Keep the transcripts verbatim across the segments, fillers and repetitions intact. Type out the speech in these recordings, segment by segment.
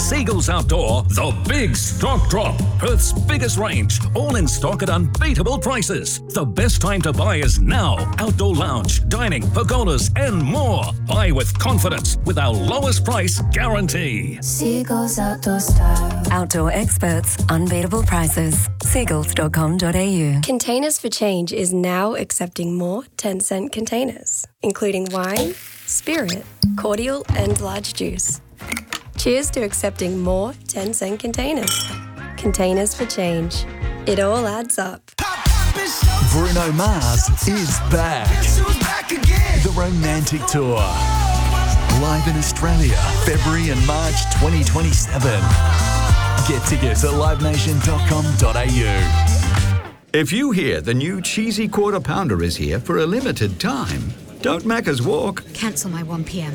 Seagulls Outdoor, the big stock drop. Perth's biggest range, all in stock at unbeatable prices. The best time to buy is now. Outdoor lounge, dining, pergolas, and more. Buy with confidence with our lowest price guarantee. Seagulls Outdoor Style. Outdoor experts, unbeatable prices. seagulls dot com dot a u. Containers for Change is now accepting more ten cent containers, including wine, spirit, cordial, and large juice. Cheers to accepting more ten cent containers. Containers for Change. It all adds up. Bruno Mars is back. The Romantic Tour. Live in Australia, February and March twenty twenty-seven. Get tickets at live nation dot com dot a u. If you hear the new cheesy quarter pounder is here for a limited time, don't Macca's walk. Cancel my one p.m.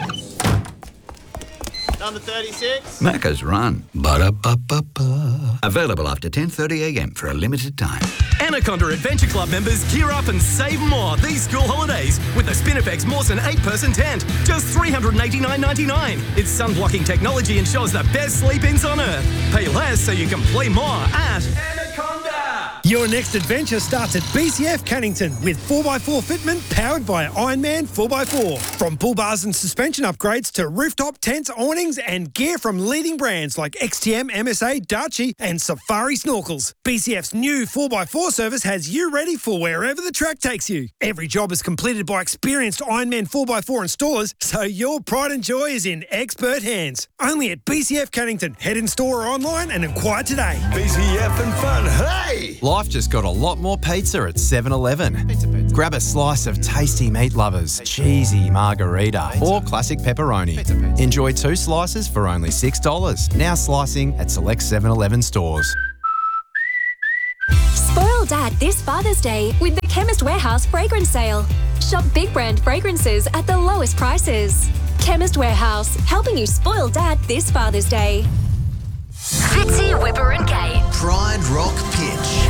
Number thirty-six. Macca's run. Ba-da-ba-ba-ba. Available after ten thirty a m for a limited time. Anaconda Adventure Club members gear up and save more these school holidays with the Spinifex Mawson eight-person tent. Just three hundred eighty-nine dollars ninety-nine. Its sun-blocking technology ensures the best sleep-ins on Earth. Pay less so you can play more at Anaconda. Your next adventure starts at B C F Cannington with four by four fitment powered by Ironman four by four. From pull bars and suspension upgrades to rooftop tents, awnings and gear from leading brands like X T M, M S A, Darchi and Safari Snorkels. B C F's new four by four service has you ready for wherever the track takes you. Every job is completed by experienced Ironman four by four installers, so your pride and joy is in expert hands. Only at B C F Cannington. Head in store or online and inquire today. B C F and fun, hey! Life just got a lot more pizza at seven eleven. Pizza, pizza. Grab a slice of tasty meat lovers, cheesy margarita, pizza. Or classic pepperoni. Pizza, pizza. Enjoy two slices for only six dollars. Now slicing at select seven eleven stores. Spoil Dad this Father's Day with the Chemist Warehouse fragrance sale. Shop big brand fragrances at the lowest prices. Chemist Warehouse, helping you spoil Dad this Father's Day. Fitzy, Whipper and Kate. Pride Rock Pitch.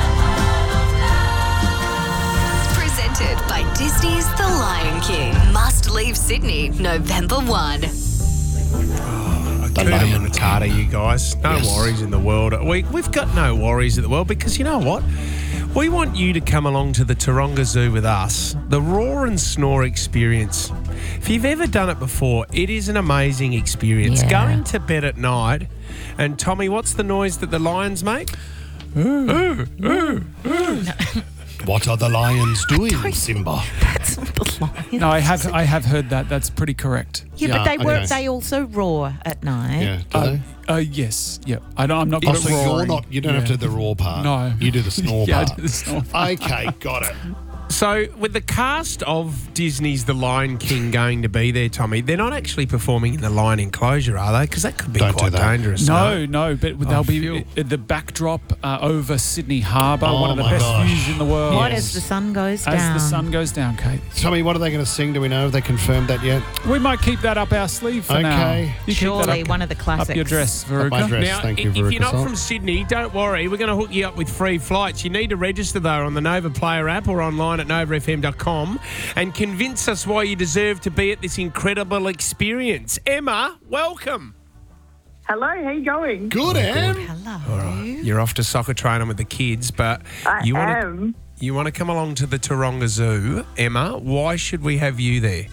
Presented by Disney's The Lion King. Must leave Sydney November first. Kuda Matata, you guys. No yes. worries in the world. We, we've got no worries in the world because you know what? We want you to come along to the Taronga Zoo with us. The Roar and Snore experience. If you've ever done it before, it is an amazing experience. Yeah. Going to bed at night, and Tommy, what's the noise that the lions make? Ooh. Ooh, ooh, ooh. No. What are the lions doing, Simba? That's not the lions. No, I have I have heard that. That's pretty correct. Yeah, Yeah, but they work. okay. They also roar at night. Yeah, do Uh, they? uh, yes. Yeah. I don't, I'm not Oh, good so at you're roaring. not, you don't have to do the roar part. No. You do the snore Yeah, I part. do the snore part. Okay, got it. So, with the cast of Disney's The Lion King going to be there, Tommy, they're not actually performing in the lion enclosure, are they? Because that could be Don't quite do that. dangerous. No, no, but they'll I be feel- at the backdrop uh, over Sydney Harbour, Oh one of the my best gosh. views in the world. What as the sun goes As down? the sun goes down, Kate. Tommy, what are they going to sing? Do we know? Have they confirmed that yet? We might keep that up our sleeve for now. Okay. You keep that Surely up- one of the classics. Up your dress, Up my Veruca. dress. Now, Thank i- you, if Veruca you're not Salt. from Sydney, don't worry. We're going to hook you up with free flights. You need to register, though, on the Nova Player app or online at nova f m dot com and convince us why you deserve to be at this incredible experience. Emma, welcome. Hello, how you going? Good, Em. Hello. You're off to soccer training with the kids, but I you want am. to you want to come along to the Taronga Zoo. Emma, why should we have you there?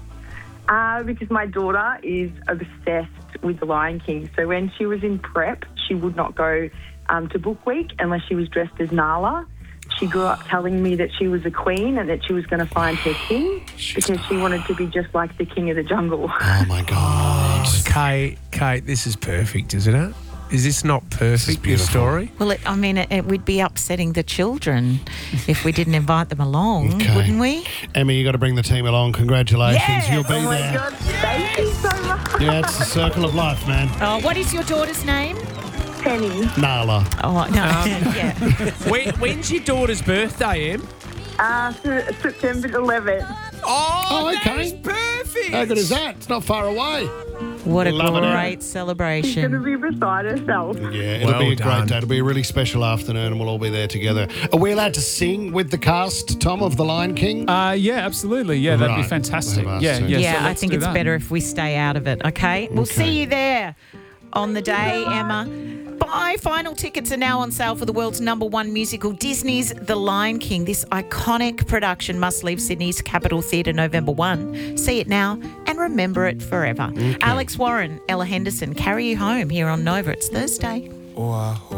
Uh, because my daughter is obsessed with The Lion King. So when she was in prep, she would not go um, to Book Week unless she was dressed as Nala. She grew up telling me that she was a queen and that she was going to find her king because she wanted to be just like the king of the jungle. Oh, my God. Kate, Kate, this is perfect, isn't it? Is this not perfect, your beautiful. story? Well, it, I mean, it, it would be upsetting the children if we didn't invite them along, Okay. wouldn't we? Emma, you got to bring the team along. Congratulations. Yes! You'll be Oh, my there. God, thank you so much. Yeah, it's the circle of life, man. Oh, what is your daughter's name? Penny. Nala. Oh, no. Um, yeah. when, when's your daughter's birthday, Em? Uh, Se- September eleventh. Oh, Oh, that okay. is perfect. How good is that? It's not far away. What a Love it, Em. great She's going to celebration. be beside herself. Yeah, it'll Well be a done. great day. It'll be a really special afternoon and we'll all be there together. Are we allowed to sing with the cast, Tom, of The Lion King? Uh, yeah, absolutely. Yeah, that'd be Right. fantastic. They've asked Yeah, to. yeah. Yeah, so I let's think do it's that. better if we stay out of it, okay? We'll Okay. see you there on the day, Emma. Buy final tickets are now on sale for the world's number one musical, Disney's The Lion King. This iconic production must leave Sydney's Capitol Theatre November first. See it now and remember it forever. Okay. Alex Warren, Ella Henderson, carry you home here on Nova. It's Thursday. Wow.